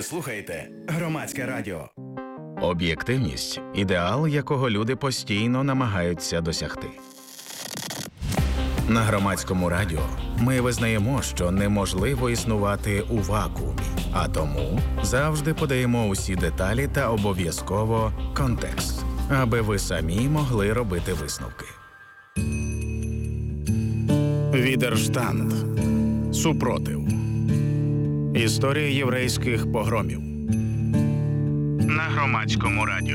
Ви слухаєте Громадське радіо. Об'єктивність – ідеал, якого люди постійно намагаються досягти. На Громадському радіо ми визнаємо, що неможливо існувати у вакуумі, а тому завжди подаємо усі деталі та обов'язково контекст, аби ви самі могли робити висновки. Відерштанд. Супротив. Історія єврейських погромів. На Громадському радіо.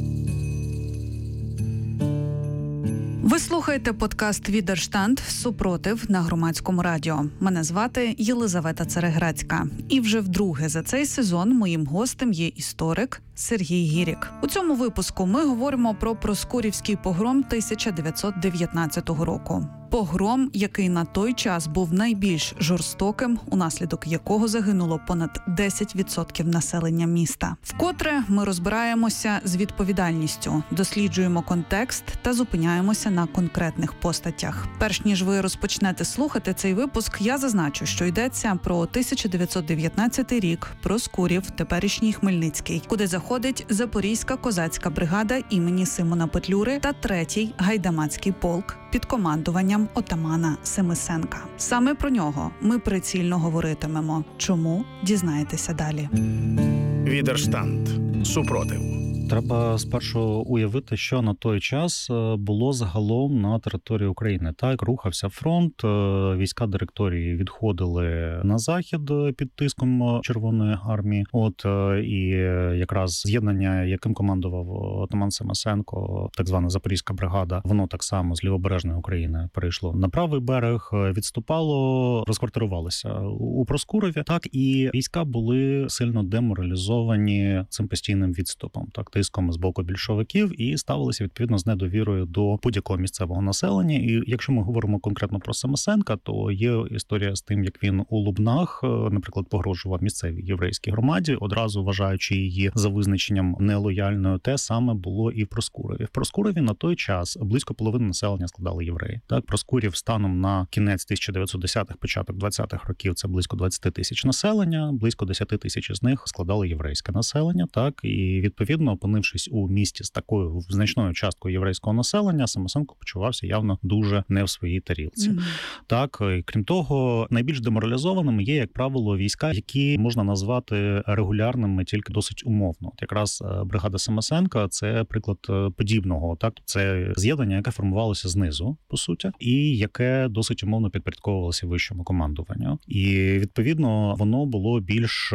Ви слухаєте подкаст «Відерштанд. Супротив» на Громадському радіо. Мене звати Єлизавета Цереграцька. І вже вдруге за цей сезон моїм гостем є історик Сергій Гірік. У цьому випуску ми говоримо про Проскурівський погром 1919 року. Погром, який на той час був найбільш жорстоким, унаслідок якого загинуло понад 10% населення міста. Вкотре ми розбираємося з відповідальністю, досліджуємо контекст та зупиняємося на конкретних постатях. Перш ніж ви розпочнете слухати цей випуск, я зазначу, що йдеться про 1919 рік, Проскурів, теперішній Хмельницький, куди заходить Запорізька козацька бригада імені Симона Петлюри та 3-й гайдамацький полк під командуванням отамана Семисенка. Саме про нього ми прицільно говоритимемо. Чому? Дізнаєтеся далі. Відерштанд. Супротив. Треба спершу уявити, що на той час було загалом на території України. Так, рухався фронт, війська директорії відходили на захід під тиском Червоної армії. І якраз з'єднання, яким командував отаман Семисенко, так звана Запорізька бригада, воно так само з лівобережної України перейшло на правий берег, відступало, розквартирувалося у Проскурові. Так, і війська були сильно деморалізовані цим постійним відступом. Так, тиском з боку більшовиків, і ставилися відповідно з недовірою до будь-якого місцевого населення. І якщо ми говоримо конкретно про Семисенка, то є історія з тим, як він у Лубнах, наприклад, погрожував місцевій єврейській громаді, одразу вважаючи її за визначенням нелояльною. Те саме було і в Проскурові. В Проскурові на той час близько половини населення складали євреї. Так, Проскурів станом на кінець 1910-х, початок 20-х років це близько 20 тисяч населення, близько 10 тисяч з них складали єврейське населення. Так, і відповідно, опинившись у місті з такою значною часткою єврейського населення, Семисенко почувався явно дуже не в своїй тарілці. Так, і крім того, найбільш деморалізованими є, як правило, війська, які можна назвати регулярними тільки досить умовно. От якраз бригада Семисенка – це приклад подібного. Так, це з'єднання, яке формувалося знизу, по суті, і яке досить умовно підпорядковувалося вищому командуванню. І, відповідно, воно було більш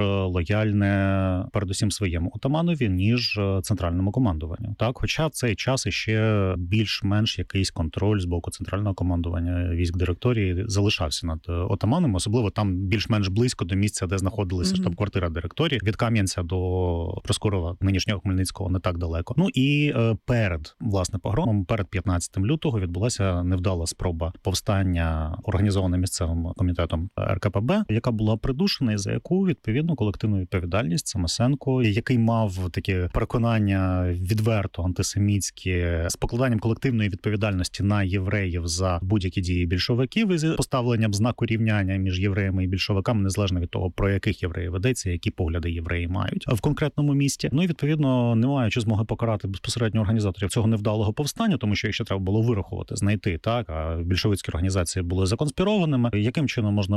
лояльне передусім своєму отаманові, ніж центральному командуванню. Так, хоча в цей час іще більш-менш якийсь контроль з боку центрального командування військ директорії залишався над отаманом, особливо там більш-менш близько до місця, де знаходилася штаб-квартира директорії. Від Кам'янця до Проскурова, нинішнього Хмельницького, не так далеко. Ну і перед, власне, погромом, перед 15 лютого відбулася невдала спроба повстання, організована місцевим комітетом РКПБ, яка була придушена і за яку, відповідно, колективну відповідальність Семисенко, який мав такі переконання відверто антисемітські з покладанням колективної відповідальності на євреїв за будь-які дії більшовиків і з поставленням знаку рівняння між євреями і більшовиками, незалежно від того, про яких євреїв ведеться, які погляди євреї мають в конкретному місті. Ну і, відповідно, не маючи змоги покарати безпосередньо організаторів цього невдалого повстання, тому що їх ще треба було вирахувати, знайти, так, а більшовицькі організації були законспірованими. Яким чином можна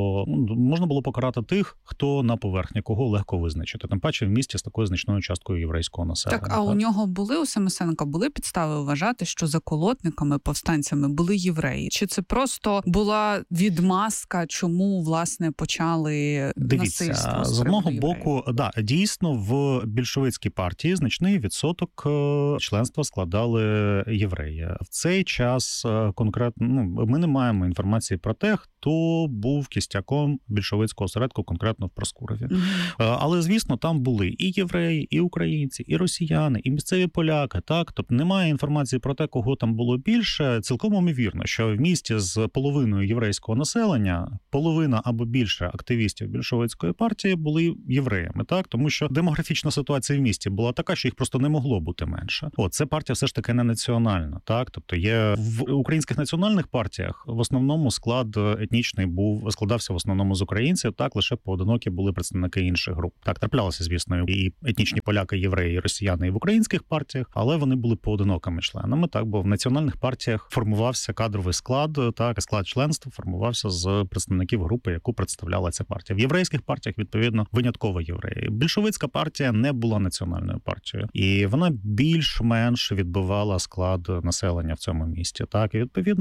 було покарати тих, хто на поверхні, кого легко визначити, тим паче в місті з такою значною часткою єврейського населення. Так, а у нього у Семисенка були підстави вважати, що заколотниками, повстанцями були євреї? Чи це просто була відмазка, чому, власне, почали насильство? Дивіться, з одного боку, дійсно, в більшовицькій партії значний відсоток членства складали євреї. В цей час конкретно, ми не маємо інформації про те, хто був кістяком більшовицького осередку конкретно в Проскурові. Але, звісно, там були і євреї, і українці, і росіяни, і місцеві поляки. Так, тобто немає інформації про те, кого там було більше. Цілком ймовірно, що в місті з половиною єврейського населення половина або більше активістів більшовицької партії були євреями. Так, тому що демографічна ситуація в місті була така, що їх просто не могло бути менше. Це партія все ж таки не національна. Так, тобто є в українських національних партіях в основному склад етнічний складався в основному з українців. Так, лише поодинокі були представники інших груп. Так, траплялося, звісно, і етнічні поляки, євреї, і росіяни і в українських партіях, але вони були поодинокими членами. Так, бо в національних партіях формувався кадровий склад, так, склад членства формувався з представників групи, яку представляла ця партія. В єврейських партіях, відповідно, винятково євреї. Більшовицька партія не була національною партією, і вона більш-менш відбивала склад населення в цьому місті. Так, і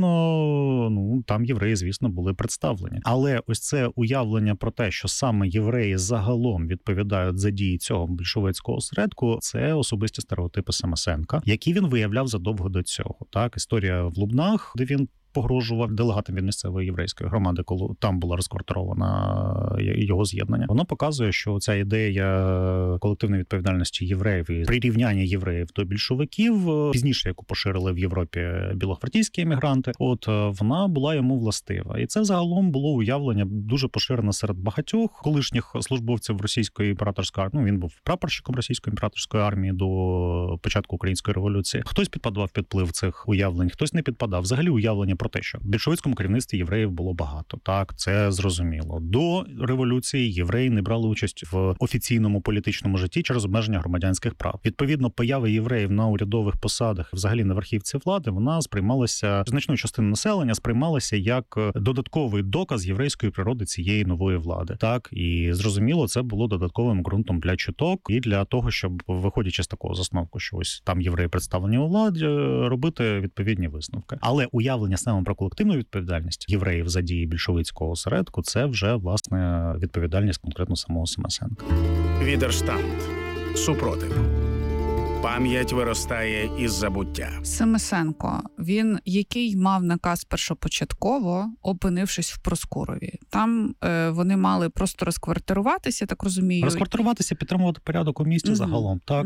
відповідно, там євреї, звісно, були представлені. Але ось це уявлення про те, що саме євреї загалом відповідають за дії цього більшовицького осередку, це особисті стереотипи Самосенка, які він виявляв задовго до цього. Так, історія в Лубнах, де він погрожував делегатам від місцевої єврейської громади, коли там була розквартирована його з'єднання. Воно показує, що ця ідея колективної відповідальності євреїв і прирівняння євреїв до більшовиків, пізніше, яку поширили в Європі білогвардійські емігранти, вона була йому властива. І це загалом було уявлення дуже поширене серед багатьох колишніх службовців російської імператорської армії. Він був прапорщиком російської імператорської армії до початку Української революції. Хтось підпадав під вплив цих уявлень, хтось не підпадав. Взагалі уявлення про те, що в більшовицькому керівництві євреїв було багато. Так, це зрозуміло. До революції євреї не брали участь в офіційному політичному житті через обмеження громадянських прав. Відповідно, поява євреїв на урядових посадах, взагалі на верхівці влади, вона сприймалася, значною частиною населення сприймалася як додатковий доказ єврейської природи цієї нової влади. Так, і зрозуміло, це було додатковим ґрунтом для чуток і для того, щоб, виходячи з такого засновку, що ось там євреї представлені у владі, робити відповідні висновки. Але уявлення саме про колективну відповідальність євреїв за дії більшовицького осередку, це вже, власне, відповідальність конкретно самого Самосенка. Відерштанд. Супротив. Пам'ять виростає із забуття. Самосенко, він який мав наказ першопочатково, опинившись в Проскурові? Там вони мали просто розквартируватися, так розумію? Розквартируватися, підтримувати порядок у місті загалом. Так,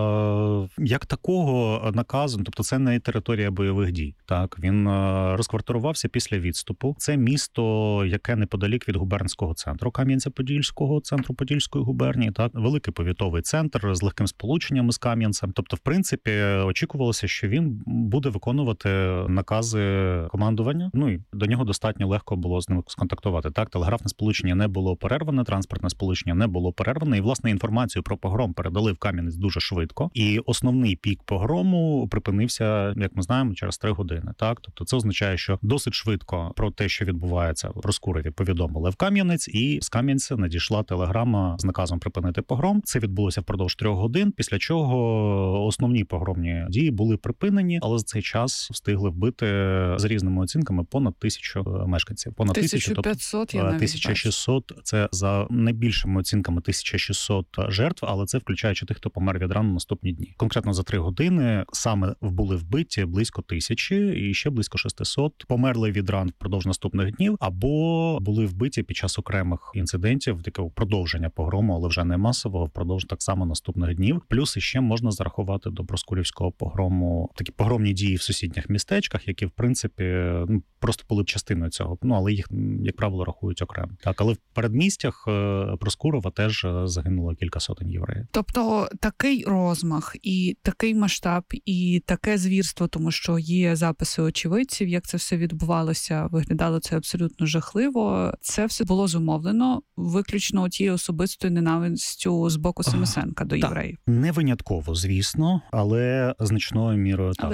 як такого наказу, тобто це не територія бойових дій. Так, він розквартирувався після відступу. Це місто, яке неподалік від губернського центру Кам'янця-Подільського, центру Подільської губернії. Так, великий повітовий центр з легким сполученням з Кам'янцем. Тобто, в принципі, очікувалося, що він буде виконувати накази командування. І до нього достатньо легко було з ним сконтактувати. Так, телеграфне сполучення не було перерване, транспортне сполучення не було перерване. І, власне, інформацію про погром передали в Кам'янець дуже швидко. І основний пік погрому припинився, як ми знаємо, через 3 години. Так, тобто це означає, що досить швидко про те, що відбувається в Проскурові, повідомили в Кам'янець, і з Кам'янця надійшла телеграма з наказом припинити погром. Це відбулося впродовж 3 годин, після чого основні погромні дії були припинені, але за цей час встигли вбити, з різними оцінками, понад 1000 мешканців. Понад 1500, я навіть 1600 – це за найбільшими оцінками 1600 жертв, але це включаючи тих, хто помер від ран наступні дні. Конкретно за 3 години саме були вбиті близько 1000 і ще близько 600 померли від ран впродовж наступних днів або були вбиті під час окремих інцидентів, такого продовження погрому, але вже не масового, впродовж так само наступних днів. Плюс іще можна зарахувати до Проскурівського погрому такі погромні дії в сусідніх містечках, які, в принципі, просто були б частиною цього. Але їх, як правило, рахують окремо. Так, але в передмістях Проскурова теж загинуло кілька сотень євреїв. Тобто такий розмах і такий масштаб, і таке звірство, тому що є записи очевидців, як це все відбувалося, виглядало це абсолютно жахливо. Це все було зумовлено виключно тією особистою ненавистю з боку Самосенка до євреїв. Не винятково, звісно, але значною мірою так.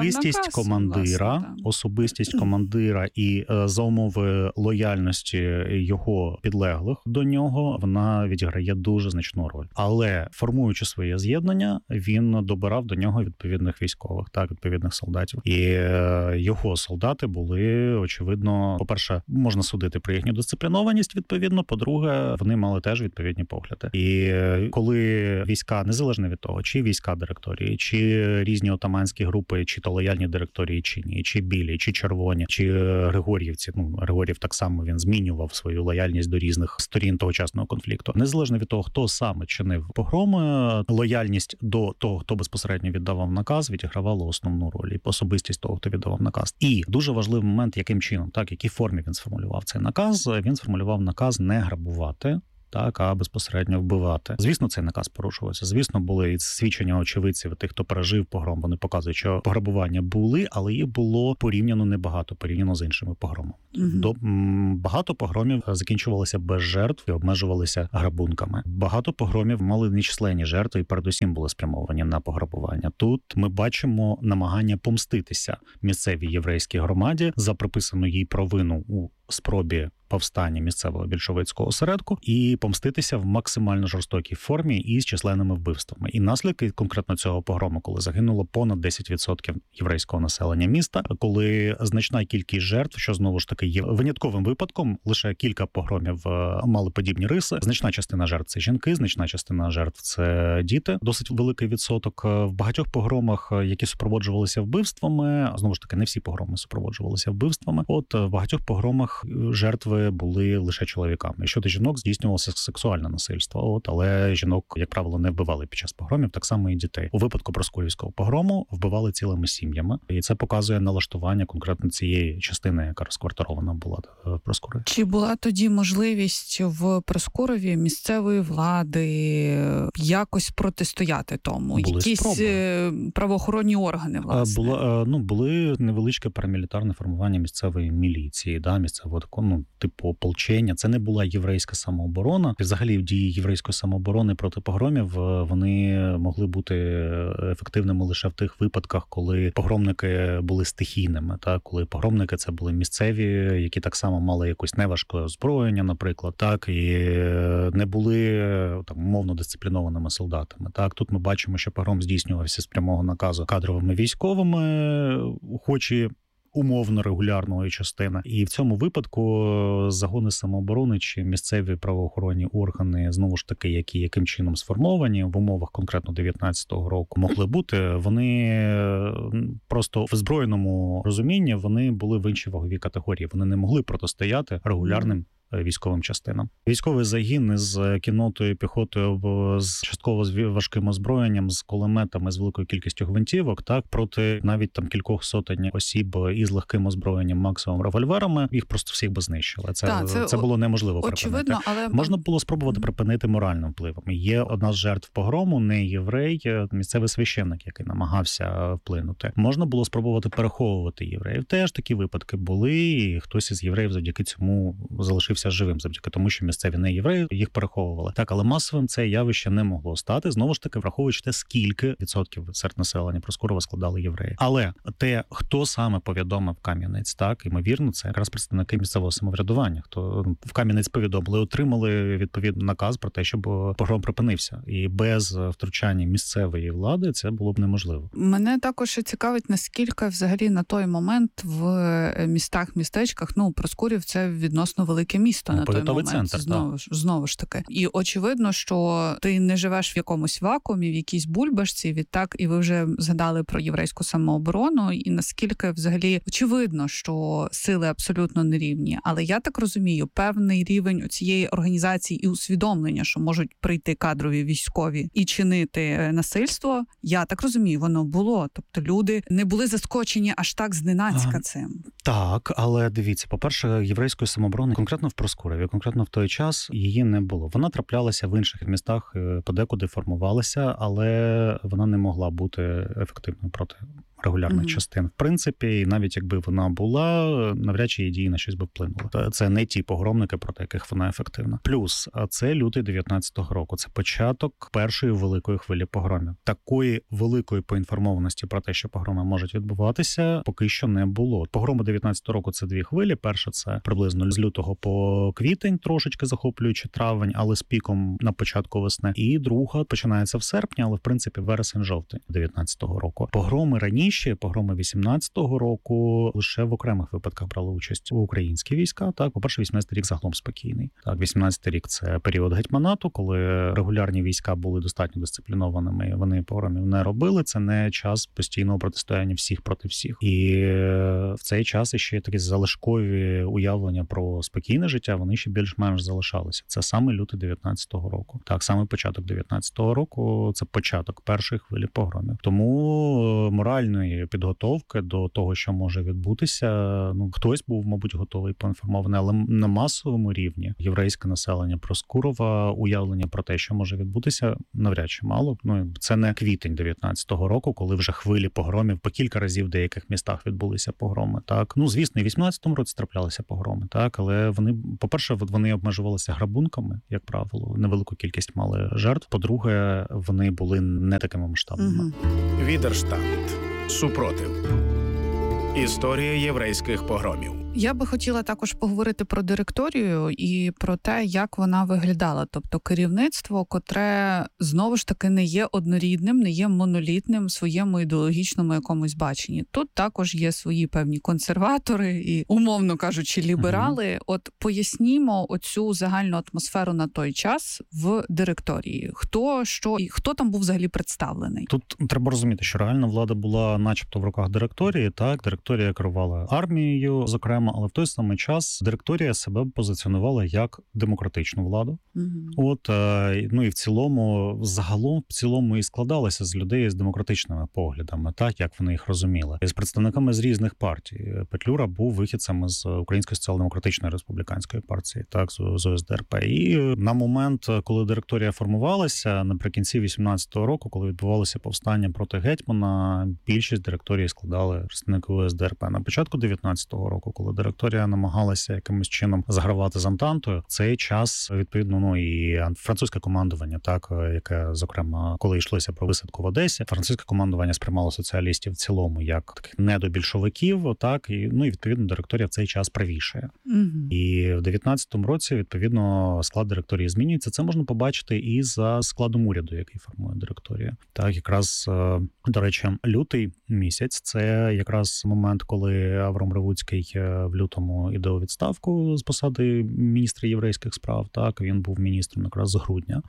Особистість командира і за умови лояльності його підлеглих до нього, вона відіграє дуже значну роль. Але формуючи своє з'єднання, він добирав до нього відповідних військових, так, відповідних солдатів. І його солдати були, очевидно, по-перше, можна судити про їхню дисциплінованість, відповідно, по-друге, вони мали теж відповідні погляди. І коли війська, незалежно від того, чи війська війська директорії, чи різні отаманські групи, чи то лояльні директорії, чи ні, чи білі, чи червоні, чи григорівці. Григорів так само він змінював свою лояльність до різних сторін тогочасного конфлікту. Незалежно від того, хто саме чинив погроми, лояльність до того, хто безпосередньо віддавав наказ, відігравала основну роль, і особистість того, хто віддавав наказ. І дуже важливий момент, яким чином, так, в якій формі він сформулював цей наказ. Він сформулював наказ не грабувати, так, а безпосередньо вбивати. Звісно, цей наказ порушувався. Звісно, були і свідчення очевидців, тих, хто пережив погром. Вони показують, що пограбування були, але їх було порівняно небагато, порівняно з іншими погромами. Багато погромів закінчувалися без жертв і обмежувалися грабунками. Багато погромів мали нечисленні жертви і передусім були спрямовані на пограбування. Тут ми бачимо намагання помститися місцевій єврейській громаді за приписану їй провину у спробі повстання місцевого більшовицького осередку і помститися в максимально жорстокій формі і з численними вбивствами. І наслідки конкретно цього погрому, коли загинуло понад 10% єврейського населення міста, коли значна кількість жертв, що знову ж таки є винятковим випадком, лише кілька погромів мали подібні риси. Значна частина жертв – це жінки, значна частина жертв – це діти. Досить великий відсоток. В багатьох погромах, які супроводжувалися вбивствами, знову ж таки, не всі погроми супроводжувалися вбивствами. От в багатьох погромах жертви були лише чоловіками. Щодо жінок здійснювалося сексуальне насильство, але жінок, як правило, не вбивали під час погромів, так само і дітей. У випадку Проскурівського погрому вбивали цілими сім'ями, і це показує налаштування конкретно цієї частини, яка розквартирована була в Проскурові. Чи була тоді можливість в Проскурові місцевої влади якось протистояти тому? Були якісь спроби. Правоохоронні органи, власне? Були невеличке парамілітарне формування місцевої міліції, місцевого типу ополчення. Це не була єврейська самооборона. Взагалі дії єврейської самооборони проти погромів, вони могли бути ефективними лише в тих випадках, коли погромники були стихійними, так, коли погромники це були місцеві, які так само мали якось неважке озброєння, наприклад, так, і не були так умовно дисциплінованими солдатами. Так, тут ми бачимо, що погром здійснювався з прямого наказу кадровими військовими, хоч і умовно регулярної частини. І в цьому випадку загони самооборони чи місцеві правоохоронні органи, знову ж таки, яким чином сформовані в умовах конкретно 19-го року могли бути, вони просто в озброєному розумінні вони були в іншій ваговій категорії. Вони не могли протистояти регулярним військовим частинам. Військовий загін із кіннотою, піхотою, з частково з важким озброєнням, з кулеметами, з великою кількістю гвинтівок, так, проти навіть там кількох сотень осіб із легким озброєнням, максимум револьверами, їх просто всіх би знищили. Це було неможливо припинити. Але можна було спробувати припинити моральним впливом. Є одна з жертв погрому, не єврей, місцевий священник, який намагався вплинути. Можна було спробувати переховувати євреїв. Теж такі випадки були, і хтось із євреїв завдяки цьому залишився живим, завдяки тому, що місцеві не євреї їх переховували. Так, але масовим це явище не могло стати. Знову ж таки, враховуючи те, скільки відсотків серед населення Проскурова складали євреї. Але те, хто саме повідомив Кам'янець, так, ймовірно, це якраз представники місцевого самоврядування, хто в Кам'янець повідомили, отримали відповідний наказ про те, щоб погром припинився. І без втручання місцевої влади це було б неможливо. Мене також цікавить, наскільки взагалі на той момент в містах, містечках, Проскурів це відносно велике місто на той момент. Центр, знову ж таки. І очевидно, що ти не живеш в якомусь вакуумі, в якійсь бульбашці, відтак, і ви вже згадали про єврейську самооборону, і наскільки взагалі очевидно, що сили абсолютно нерівні. Але я так розумію, певний рівень цієї організації і усвідомлення, що можуть прийти кадрові військові і чинити насильство, я так розумію, воно було. Тобто люди не були заскочені аж так зненацька цим. Так, але дивіться, по-перше, єврейської самооборони конкретно в Проскурові, конкретно в той час її не було. Вона траплялася в інших містах, подекуди формувалася, але вона не могла бути ефективною проти регулярних частин. В принципі, навіть якби вона була, навряд чи її дії на щось би вплинули. Це не ті погромники, проти яких вона ефективна. Плюс, це лютий 19-го року. Це початок першої великої хвилі погромів. Такої великої поінформованості про те, що погроми можуть відбуватися, поки що не було. Погроми 19-го року – це дві хвилі. Перша – це приблизно з лютого по квітень, трошечки захоплюючи травень, але з піком на початку весни. І друга починається в серпні, але в принципі вересень-жовтень 19-го року. Погроми раніше пізніше, погроми 18-го року, лише в окремих випадках брали участь українські війська. Так, по-перше, 18-й рік загалом спокійний. Так, 18-й рік – це період гетьманату, коли регулярні війська були достатньо дисциплінованими, вони погромів не робили. Це не час постійного протистояння всіх проти всіх. І в цей час ще такі залишкові уявлення про спокійне життя, вони ще більш-менш залишалися. Це саме лютий 19-го року. Так, саме початок 19-го року – це початок першої хвилі погромів. Тому моральної підготовки до того, що може відбутися, хтось був, мабуть, готовий, поінформований, але на масовому рівні єврейське населення Проскурова уявлення про те, що може відбутися, навряд чи мало. Це не квітень 19-го року, коли вже хвилі погромів по кілька разів в деяких містах відбулися погроми. Так, звісно, і в 18-му році траплялися погроми, так, але вони, по-перше, вони обмежувалися грабунками, як правило, невелику кількість мали жертв. По-друге, вони були не такими масштабними. Відерштант. Супротив. Історія єврейських погромів. Я би хотіла також поговорити про директорію і про те, як вона виглядала. Тобто керівництво, котре, знову ж таки, не є однорідним, не є монолітним в своєму ідеологічному якомусь баченні. Тут також є свої певні консерватори і, умовно кажучи, ліберали. От пояснімо оцю загальну атмосферу на той час в директорії. Хто, що і хто там був взагалі представлений? Тут треба розуміти, що реальна влада була начебто в руках директорії. Так, директорія керувала армією, зокрема, але в той самий час директорія себе позиціонувала як демократичну владу. І в цілому, загалом, і складалася з людей з демократичними поглядами, так, як вони їх розуміли. І з представниками з різних партій. Петлюра був вихідцем з Української соціал-демократичної республіканської партії, так, з ОСДРП. І на момент, коли директорія формувалася, наприкінці 18-го року, коли відбувалося повстання проти гетьмана, більшість директорії складали представники ОСДРП. На початку 19-го року, коли директорія намагалася якимось чином загравати з Антантою, цей час, відповідно, і французьке командування, так, яке, зокрема, коли йшлося про висадку в Одесі, французьке командування сприймало соціалістів в цілому як таких недобільшовиків, так, і відповідно директорія в цей час правішає. І в 19-му році, відповідно, склад директорії змінюється. Це можна побачити і за складом уряду, який формує директорія. Так, якраз, до речі, лютий місяць – це якраз момент, коли Авром Ревуцький в лютому іде у відставку з посади міністра єврейських справ. Так, він був міністром якраз з грудня.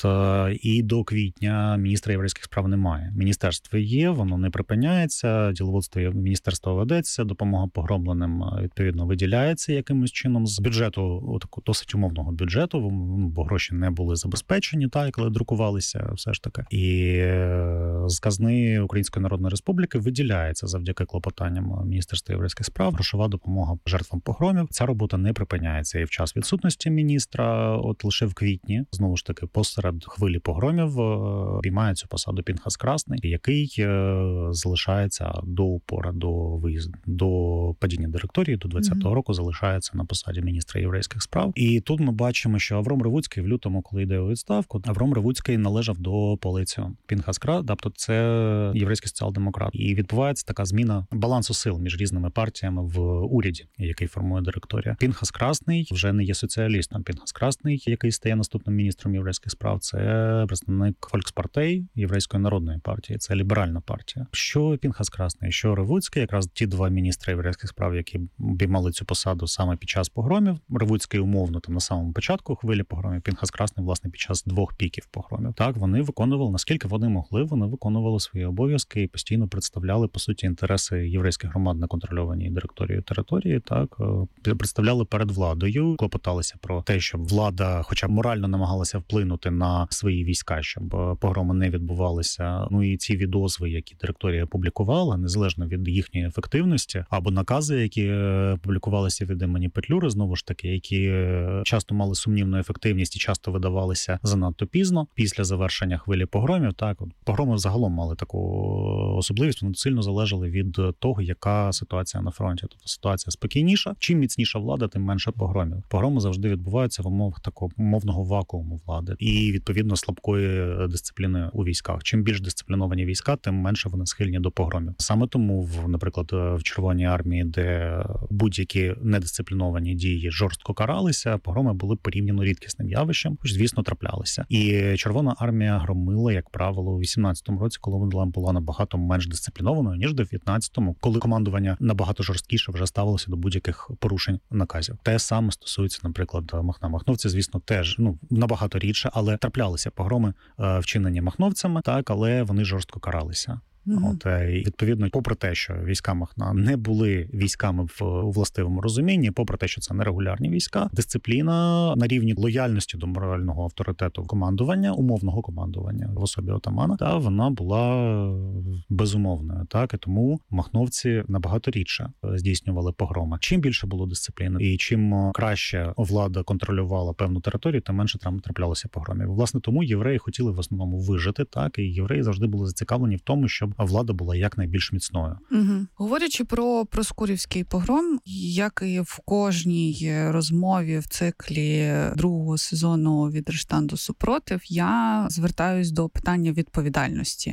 І до квітня міністра єврейських справ немає. Міністерство є, воно не припиняється, діловодство міністерства ведеться, допомога погромленим, відповідно, виділяється якимось чином з бюджету, досить умовного бюджету, бо гроші не були забезпечені, так, коли друкувалися все ж таки. І з казни Української Народної Республіки виділяється завдяки клопотанням Міністерства єврейських справ грошова допомога жертвам погромів. Ця робота не припиняється і в час відсутності міністра. От лише в квітні, знову ж таки, посеред хвилі погромів обіймає цю посаду Пінхас Красний, який залишається до упора, до виїзду, до падіння директорії, до 20-го року залишається на посаді міністра єврейських справ. І тут ми бачимо, що Авром Ревуцький в лютому, коли йде у відставку, Авром Ревуцький належав до полиціон Пінхас Красний, тобто це єврейський соціал-демократ. І відбувається така зміна балансу сил між різними партіями в уряді, який формує директорія. Пінхас Красний вже не є соціалістом. Пінхас Красний, який стає наступним міністром єврейських справ, це представник Фолькспартей, Єврейської народної партії, це ліберальна партія. Що Пінхас Красний, що Ревуцький, якраз ті два міністри єврейських справ, які обіймали цю посаду саме під час погромів. Ревуцький умовно там на самому початку хвилі погромів, Пінхас Красний, власне, під час двох піків погромів. Так, вони виконували, наскільки вони могли, вони виконували свої обов'язки і постійно представляли, по суті, інтереси єврейських громад на контрольованій директорією території, так, представляли перед владою, клопоталися про те, щоб влада, хоча б морально намагалася вплинути на свої війська, щоб погроми не відбувалися. І ці відозви, які директорія публікувала, незалежно від їхньої ефективності, або накази, які публікувалися від імені Петлюри, знову ж таки, які часто мали сумнівну ефективність і часто видавалися занадто пізно, після завершення хвилі погромів. Так, погроми загалом мали таку особливість, вони сильно залежали від того, яка ситуація на фронті. Тобто ситуація спокійніша. Чим міцніша влада, тим менше погромів. Погроми завжди відбуваються в умовах такого умовного вакууму влади і відповідно слабкої дисципліни у військах. Чим більш дисципліновані війська, тим менше вони схильні до погромів. Саме тому, наприклад, в Червоній армії, де будь-які недисципліновані дії жорстко каралися, погроми були порівняно рідкісним явищем, хоч, звісно, траплялися. І Червона армія громила, як правило, у 18-му році, коли вона була набагато менш дисциплінованою, ніж до 19-му, коли командування набагато жорсткіше вже ставилося до будь-яких порушень наказів. Те саме стосується, наприклад, Махна. Махновці, звісно, теж набагато рідше, але траплялися погроми, вчинені махновцями, так, але вони жорстко каралися. І відповідно, попри те, що війська Махна не були військами у властивому розумінні, попри те, що це нерегулярні війська, дисципліна на рівні лояльності до морального авторитету командування, умовного командування в особі отамана, та вона була безумовною. Так, і тому махновці набагато рідше здійснювали погроми. Чим більше було дисципліни і чим краще влада контролювала певну територію, тим менше там траплялося погромів. Власне, тому євреї хотіли в основному вижити, так, і євреї завжди були зацікавлені в тому, щоб влада була якнайбільш міцною. Говорячи про Проскурівський погром, як і в кожній розмові в циклі другого сезону «Відерштанту супротив», я звертаюсь до питання відповідальності.